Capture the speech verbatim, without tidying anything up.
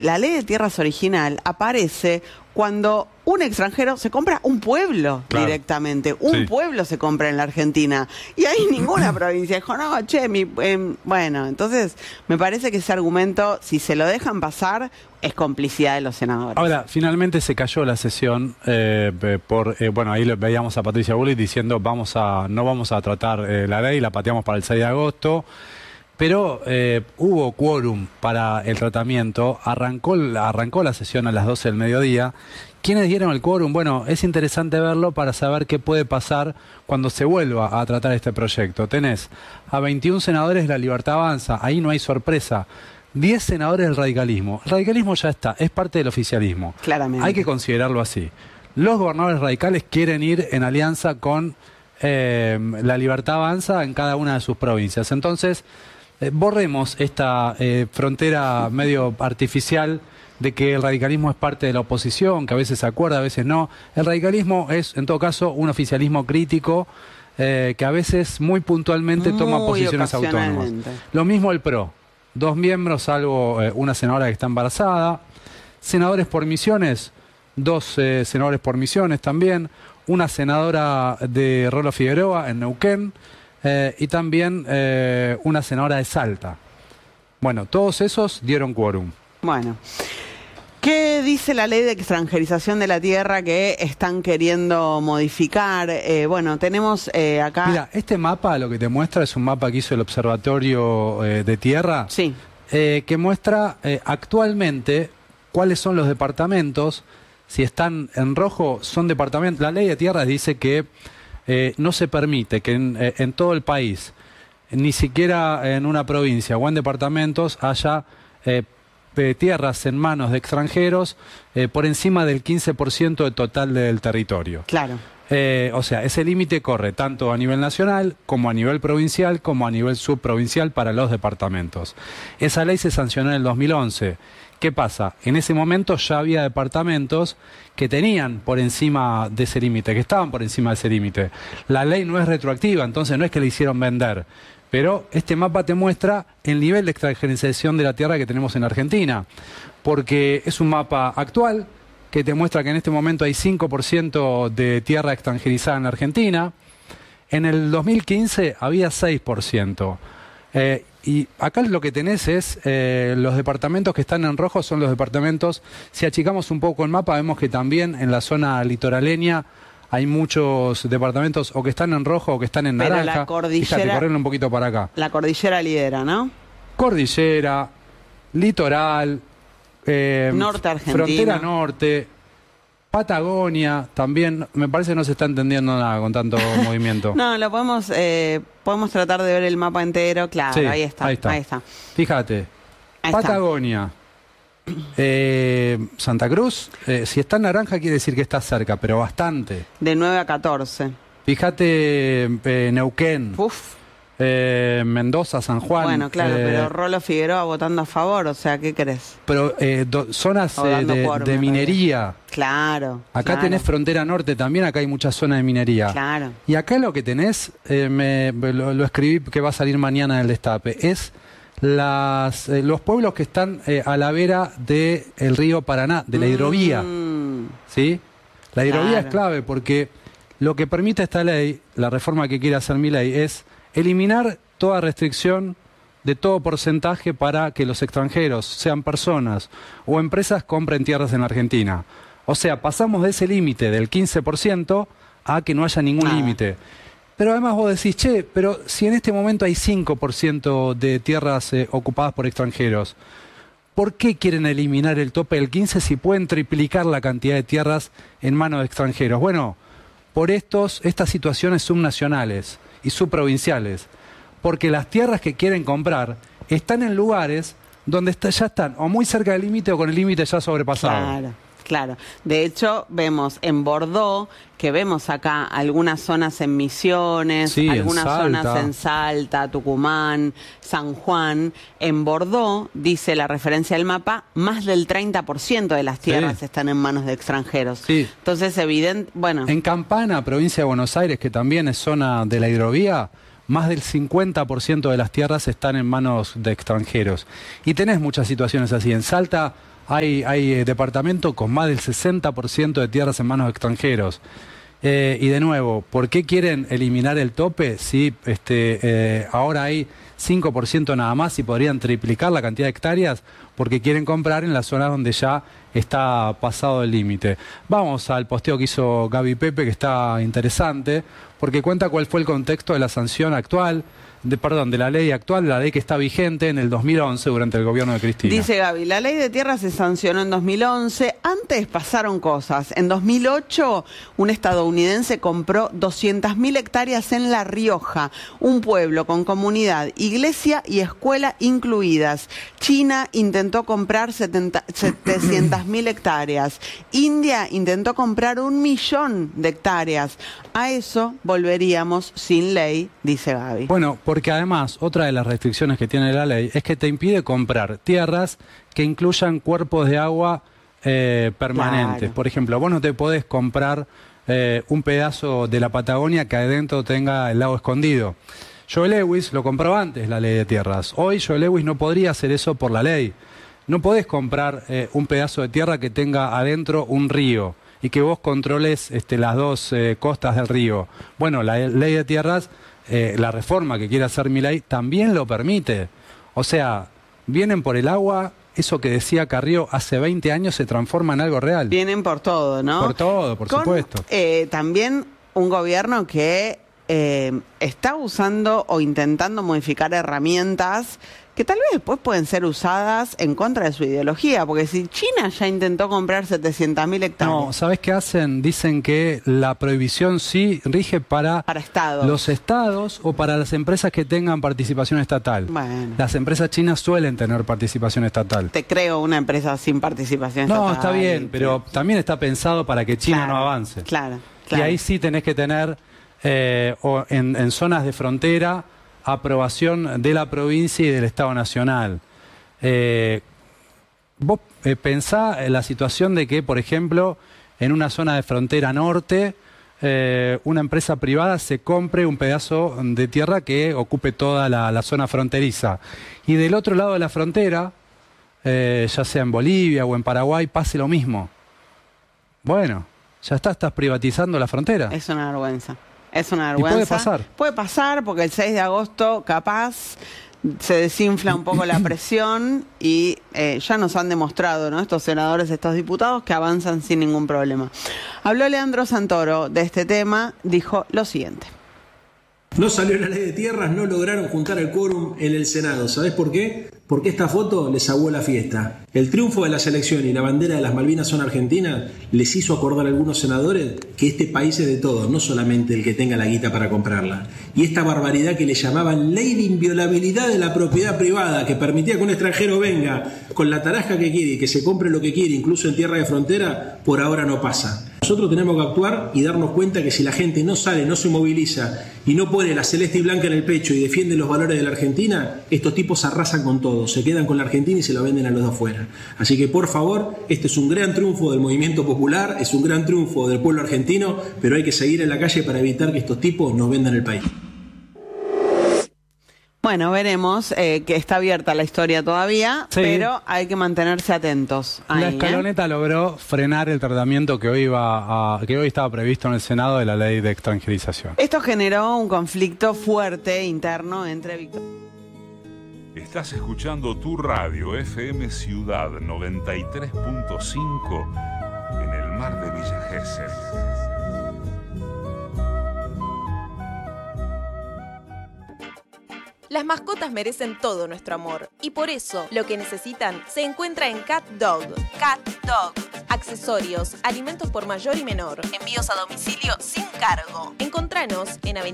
La ley de tierras original aparece cuando un extranjero se compra un pueblo claro. directamente. Un sí. pueblo se compra en la Argentina. Y ahí ninguna provincia dijo, no, che, mi, eh, bueno, entonces me parece que ese argumento, si se lo dejan pasar, es complicidad de los senadores. Ahora, finalmente se cayó la sesión eh, por, eh, bueno, ahí veíamos a Patricia Bullrich diciendo vamos a, no vamos a tratar eh, la ley, la pateamos para el seis de agosto. Pero eh, hubo quórum para el tratamiento, arrancó, arrancó la sesión a las doce del mediodía. ¿Quiénes dieron el quórum? Bueno, es interesante verlo para saber qué puede pasar cuando se vuelva a tratar este proyecto. Tenés a veintiún senadores de la Libertad Avanza, ahí no hay sorpresa. diez senadores del radicalismo. El radicalismo ya está, es parte del oficialismo. Claramente. Hay que considerarlo así. Los gobernadores radicales quieren ir en alianza con eh, la Libertad Avanza en cada una de sus provincias. Entonces, Eh, borremos esta eh, frontera medio artificial de que el radicalismo es parte de la oposición, que a veces se acuerda, a veces no. El radicalismo es, en todo caso, un oficialismo crítico eh, que a veces muy puntualmente muy toma posiciones autónomas. Lo mismo el P R O. Dos miembros, salvo eh, una senadora que está embarazada. Senadores por misiones, dos eh, senadores por misiones también. Una senadora de Rolo Figueroa en Neuquén. Eh, y también eh, una senadora de Salta. Bueno, todos esos dieron quórum. Bueno, ¿qué dice la ley de extranjerización de la tierra que están queriendo modificar? Eh, bueno, tenemos eh, acá... Mira, este mapa lo que te muestra es un mapa que hizo el Observatorio eh, de Tierra. Sí. Eh, que muestra eh, actualmente cuáles son los departamentos. Si están en rojo, son departamentos. La ley de tierras dice que Eh, no se permite que en, eh, en todo el país, ni siquiera en una provincia o en departamentos, haya eh, tierras en manos de extranjeros eh, por encima del quince por ciento del total del territorio. Claro. Eh, o sea, ese límite corre tanto a nivel nacional como a nivel provincial como a nivel subprovincial para los departamentos. Esa ley se sancionó en el dos mil once. ¿Qué pasa? En ese momento ya había departamentos que tenían por encima de ese límite, que estaban por encima de ese límite. La ley no es retroactiva, entonces no es que le hicieron vender. Pero este mapa te muestra el nivel de extranjerización de la tierra que tenemos en Argentina. Porque es un mapa actual que te muestra que en este momento hay cinco por ciento de tierra extranjerizada en la Argentina. En el dos mil quince había seis por ciento. Eh, y acá lo que tenés es, eh, los departamentos que están en rojo son los departamentos, si achicamos un poco el mapa, vemos que también en la zona litoraleña hay muchos departamentos o que están en rojo o que están en Pero naranja. La cordillera, fíjate, corren un poquito para acá. La cordillera lidera, ¿no? Cordillera, litoral, eh, norte argentino, frontera norte, Patagonia, también, me parece que no se está entendiendo nada con tanto movimiento. No, lo podemos, eh, podemos tratar de ver el mapa entero, claro, sí, ahí está, ahí está. Ahí está. Fíjate, ahí Patagonia, eh, Santa Cruz, eh, si está en naranja quiere decir que está cerca, pero bastante. De nueve a catorce. Fíjate, eh, Neuquén. Uf. Eh, Mendoza, San Juan. Bueno, claro, eh, pero Rolo Figueroa votando a favor, o sea, ¿qué crees? Pero eh, do, zonas eh, de, por, de minería. Claro. Acá claro. tenés frontera norte también, acá hay muchas zonas de minería. Claro. Y acá lo que tenés, eh, me, lo, lo escribí que va a salir mañana en el Destape, es las, eh, los pueblos que están eh, a la vera del río Paraná, de la hidrovía. Mm. ¿Sí? La hidrovía claro. es clave porque lo que permite esta ley, la reforma que quiere hacer mi ley, es eliminar toda restricción de todo porcentaje para que los extranjeros, sean personas o empresas, compren tierras en la Argentina. O sea, pasamos de ese límite del quince por ciento a que no haya ningún límite. Pero además vos decís, che, pero si en este momento hay cinco por ciento de tierras eh, ocupadas por extranjeros, ¿por qué quieren eliminar el tope del quince si pueden triplicar la cantidad de tierras en manos de extranjeros? Bueno, por estos, estas situaciones subnacionales y subprovinciales, porque las tierras que quieren comprar están en lugares donde está, ya están o muy cerca del límite o con el límite ya sobrepasado. Claro, claro. De hecho, vemos en Bordeaux, que vemos acá algunas zonas en Misiones, sí, algunas en zonas en Salta, Tucumán, San Juan. En Bordeaux, dice la referencia del mapa, más del treinta por ciento de las tierras sí. están en manos de extranjeros. Sí. Entonces, evidente, bueno. En Campana, provincia de Buenos Aires, que también es zona de la hidrovía, más del cincuenta por ciento de las tierras están en manos de extranjeros. Y tenés muchas situaciones así. En Salta hay, hay eh, departamentos con más del sesenta por ciento de tierras en manos de extranjeros. Eh, y de nuevo, ¿por qué quieren eliminar el tope si este, eh, ahora hay cinco por ciento nada más y podrían triplicar la cantidad de hectáreas? Porque quieren comprar en las zonas donde ya está pasado el límite. Vamos al posteo que hizo Gaby Pepe, que está interesante, porque cuenta cuál fue el contexto de la sanción actual, de, perdón, de la ley actual, la ley que está vigente en el dos mil once durante el gobierno de Cristina. Dice Gaby, la ley de tierras se sancionó en dos mil once, antes pasaron cosas. En dos mil ocho, un estadounidense compró doscientas mil hectáreas en La Rioja, un pueblo con comunidad, iglesia y escuela incluidas. China intentó comprar setecientas mil hectáreas. India intentó comprar un millón de hectáreas. A eso volveríamos sin ley, dice Gaby. Bueno, porque además, otra de las restricciones que tiene la ley es que te impide comprar tierras que incluyan cuerpos de agua eh, permanentes. Claro. Por ejemplo, vos no te podés comprar eh, un pedazo de la Patagonia que adentro tenga el lago escondido. Joe Lewis lo compró antes, la ley de tierras. Hoy Joe Lewis no podría hacer eso por la ley. No podés comprar eh, un pedazo de tierra que tenga adentro un río y que vos controles este, las dos eh, costas del río. Bueno, la ley de tierras... Eh, la reforma que quiere hacer Milei también lo permite. O sea, vienen por el agua, eso que decía Carrió hace veinte años se transforma en algo real. Vienen por todo, ¿no? Por todo, por Con, supuesto. Eh, también un gobierno que eh, está usando o intentando modificar herramientas que tal vez después pueden ser usadas en contra de su ideología, porque si China ya intentó comprar setecientas mil hectáreas... No, ¿sabes qué hacen? Dicen que la prohibición sí rige para, para estados. los estados o para las empresas que tengan participación estatal. Bueno. Las empresas chinas suelen tener participación estatal. Te creo una empresa sin participación no, estatal. No, está bien, pero sí. También está pensado para que China claro, no avance. Claro, claro. Y ahí sí tenés que tener, eh, o en, en zonas de frontera, aprobación de la provincia y del Estado Nacional. Eh, vos eh, pensá en la situación de que, por ejemplo, en una zona de frontera norte, eh, una empresa privada se compre un pedazo de tierra que ocupe toda la, la zona fronteriza. Y del otro lado de la frontera, eh, ya sea en Bolivia o en Paraguay, pase lo mismo. Bueno, ya está, estás privatizando la frontera. Es una vergüenza. Es una vergüenza. ¿Y puede pasar? Puede pasar porque el seis de agosto capaz se desinfla un poco la presión y eh, ya nos han demostrado, ¿no?, estos senadores, estos diputados, que avanzan sin ningún problema. Habló Leandro Santoro de este tema, dijo lo siguiente. No salió la ley de tierras, no lograron juntar el quórum en el Senado. ¿Sabés por qué? Porque esta foto les aguó la fiesta. El triunfo de la selección y la bandera de las Malvinas son argentinas les hizo acordar a algunos senadores que este país es de todos, no solamente el que tenga la guita para comprarla. Y esta barbaridad que le llamaban ley de inviolabilidad de la propiedad privada, que permitía que un extranjero venga con la tarasca que quiere y que se compre lo que quiere, incluso en tierra de frontera, por ahora no pasa. Nosotros tenemos que actuar y darnos cuenta que si la gente no sale, no se moviliza y no pone la celeste y blanca en el pecho y defiende los valores de la Argentina, estos tipos arrasan con todo, se quedan con la Argentina y se lo venden a los de afuera. Así que por favor, este es un gran triunfo del movimiento popular, es un gran triunfo del pueblo argentino, pero hay que seguir en la calle para evitar que estos tipos nos vendan el país. Bueno, veremos, eh, que está abierta la historia todavía, sí, pero hay que mantenerse atentos. Ahí, la escaloneta, ¿eh?, logró frenar el tratamiento que hoy, iba a, que hoy estaba previsto en el Senado de la ley de extranjerización. Esto generó un conflicto fuerte interno entre Víctor. Estás escuchando tu radio F M Ciudad noventa y tres punto cinco en el mar de Villa Gesell. Las mascotas merecen todo nuestro amor y por eso lo que necesitan se encuentra en Cat Dog. Cat Dog. Accesorios, alimentos por mayor y menor, envíos a domicilio sin cargo. Encontranos en Avenida